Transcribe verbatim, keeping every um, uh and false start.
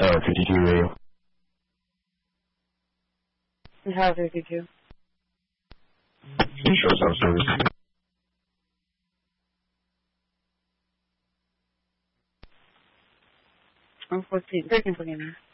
have fifty-two radio. You have fifty-two. Show some service. I'm fourteen. thirteen, fourteen.